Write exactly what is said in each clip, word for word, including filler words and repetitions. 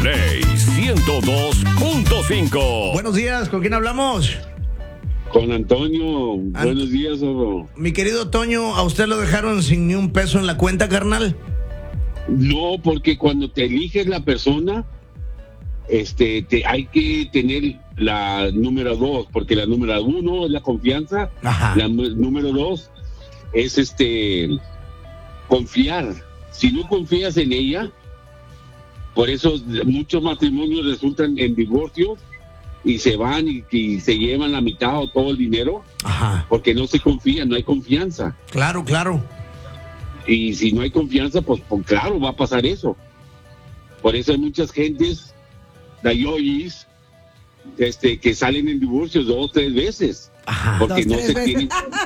Play ciento dos punto cinco. Buenos días, ¿con quién hablamos? Con Antonio. Ant- Buenos días, Oro. Mi querido Toño, ¿a usted lo dejaron sin ni un peso en la cuenta, carnal? No, porque cuando te eliges la persona, este, te, hay que tener la número dos, porque la número uno es la confianza, Ajá. la nu- número dos es este confiar. Si no confías en ella, por eso muchos matrimonios resultan en divorcio y se van y, y se llevan la mitad o todo el dinero, Ajá. porque no se confían, no hay confianza. Claro, claro. Y si no hay confianza, pues, pues claro, va a pasar eso. Por eso hay muchas gentes, dayoyis, este, que salen en divorcios dos o tres veces. Ajá. Porque Dos, no tres se veces. tienen.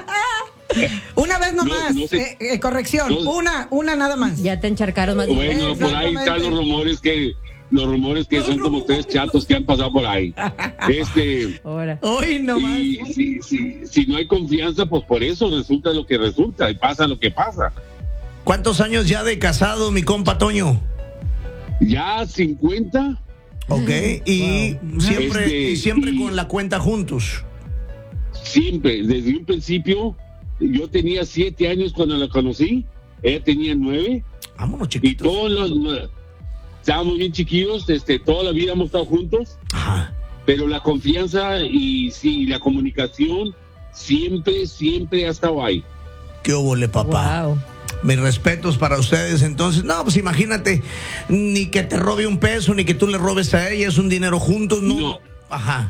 Una vez nomás, No, no sé. eh, eh, corrección, No. una, una nada más. Ya te encharcaron más. Bueno, por ahí están los rumores que, los rumores que son como tres chatos que han pasado por ahí. Este, Ahora. Hoy nomás. y si, si, si no hay confianza, pues por eso resulta lo que resulta y pasa lo que pasa. ¿Cuántos años ya de casado, mi compa Toño? Ya cincuenta, Ok, y siempre, Este, y siempre y- con la cuenta juntos. siempre, desde un principio, yo tenía siete años cuando la conocí, ella tenía nueve, Vámonos, y chiquitos. todos los, los- estábamos bien chiquillos, este, toda la vida hemos estado juntos, Ajá. pero la confianza y sí, la comunicación siempre, siempre ha estado ahí. ¿Qué óvole, papá? Wow. Mis respetos para ustedes. Entonces, no, pues imagínate, ni que te robe un peso, ni que tú le robes a ella, es un dinero juntos, ¿no? No. Ajá.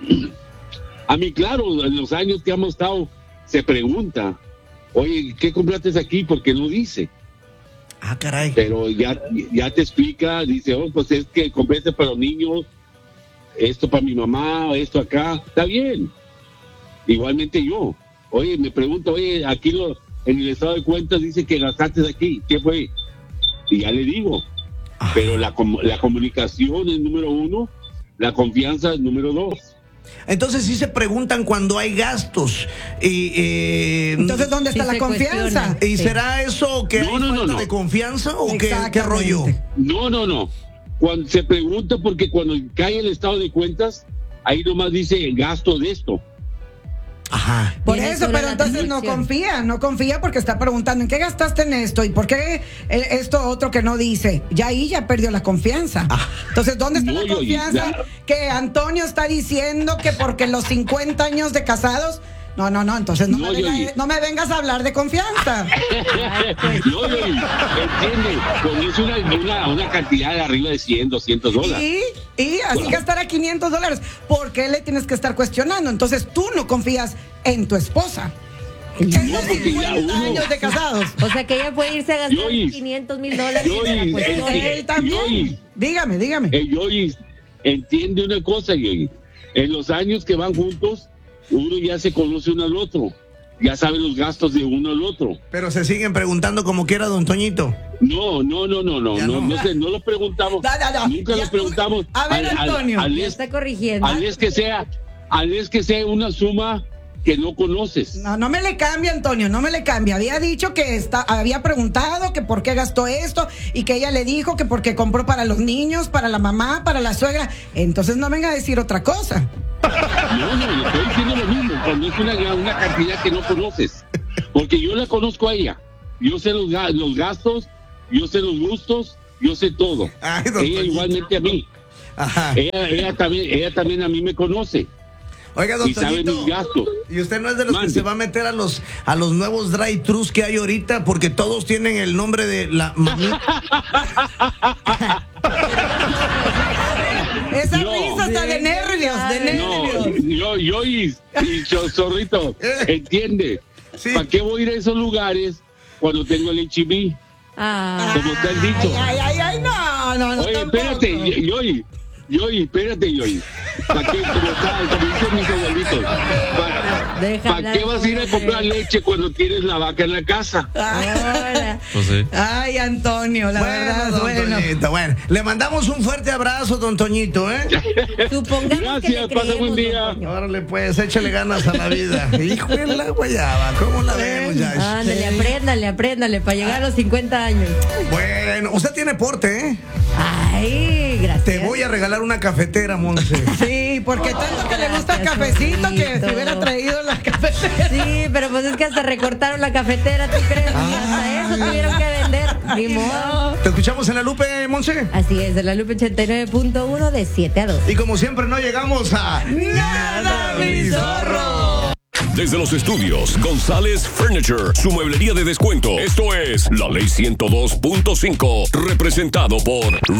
A mí, claro, en los años que hemos estado, se pregunta, oye, ¿qué compraste aquí? Porque no dice. Ah, caray. Pero ya, ya te explica, dice, oh, pues es que compré este para los niños, esto para mi mamá, esto acá, está bien. Igualmente yo, oye, me pregunta, oye, aquí lo, en el estado de cuentas dice que gastaste aquí, ¿qué fue? Y ya le digo, Ajá. pero la, com- la comunicación es número uno, la confianza es número dos. Entonces sí se preguntan cuando hay gastos. Y, eh, Entonces, ¿dónde Sí está la se confianza? cuestiona. ¿y sí. será eso que No, hay no, no, falta no. de confianza o qué, qué Exactamente. rollo? No, no, no. Cuando se pregunta, porque cuando cae el estado de cuentas, ahí nomás dice gasto de esto. Ajá. Por Tiene eso, sola pero la entonces no transacción. confía, no confía porque está preguntando en qué gastaste en esto y por qué eh, esto otro que no dice. Ya ahí ya perdió la confianza. Ah. Entonces, ¿dónde está No, la yo- confianza ya. que Antonio está diciendo que porque los cincuenta años de casados? No, no, no, entonces no, No, me, venga- yo- no me vengas a hablar de confianza. No, no, entiende, pues es una, una, una cantidad de arriba de cien, doscientos dólares. Y, y así gastará quinientos dólares. ¿Por qué le tienes que estar cuestionando? Entonces tú no confías en tu esposa. En los porque ya cincuenta uno- años de casados. O sea que ella puede irse a gastar Yois. quinientos mil dólares. Yois, y se la cuestiona. eh, Él también. Yois. Dígame, dígame. Eh, Yoyi, entiende una cosa, Yoyi. En los años que van juntos, uno ya se conoce uno al otro. Ya sabe los gastos de uno al otro. Pero se siguen preguntando como quiera, don Toñito. No, no, no, no, no, Ya no, no. no, sé, no lo preguntamos. No, no, no. Nunca Ya, lo preguntamos. a ver, Antonio. al, Ya es, está corrigiendo. al es que sea, al es que sea una suma que no conoces. No, no me le cambia, Antonio, no me le cambia. Había dicho que está, había preguntado que por qué gastó esto y que ella le dijo que porque compró para los niños, para la mamá, para la suegra. Entonces no venga a decir otra cosa. No, no, le estoy diciendo lo mismo, cuando es una, una cantidad que no conoces. Porque yo la conozco a ella. Yo sé los, ga- los gastos, yo sé los gustos, yo sé todo. Ay, don Ella Toñito. igualmente a mí. Ajá. Ella, ella también, ella también a mí me conoce Oiga, don y sabe Toñito. mis gastos. Y usted no es de los Mande. que se va a meter a los a los nuevos drive-thrus que hay ahorita porque todos tienen el nombre de la mamita. Esa No. risa está de nervios, de No, nervios. yo, yo y, y Cho- Zorrito, entiende. Sí. ¿Para qué voy a ir a esos lugares cuando tengo el H I V? Ah, Como está el dicho. Ay, ay, ay, no, no, no. Oye, tampoco. espérate, Yoyi, Yoyi, espérate, Yoyi. ¿Para qué, como, está, como dicen mis abuelitos, ¿para, Deja ¿para hablar, qué vas a ir a hombre. comprar leche cuando tienes la vaca en la casa? ahora. Pues sí. Ay, Antonio, la Bueno, verdad, don bueno. Toñito, bueno. Le mandamos un fuerte abrazo, don Toñito, ¿eh? Supongamos Gracias, que le pasa buen creemos, día. don Toño. Órale, pues, échale ganas a la vida. Hijo de la guayaba, ¿cómo la vemos ya? Ándale, apréndale, apréndale para llegar a los cincuenta años. Bueno, usted tiene porte, ¿eh? Ay, gracias. gracias. Te voy a regalar una cafetera, Monse. Sí, porque tanto que le gusta el Gracias, cafecito que Jorgito. se hubiera traído la cafetera. Sí, pero pues es que hasta recortaron la cafetera, ¿tú crees? Y hasta eso tuvieron que vender. Ni modo. Te escuchamos en la Lupe, Monse. Así es, de la Lupe ochenta y nueve punto uno de siete a dos. Y como siempre no llegamos a ¡Nada, mi zorro! Desde los estudios González Furniture, su mueblería de descuento. Esto es La Ley ciento dos punto cinco, representado por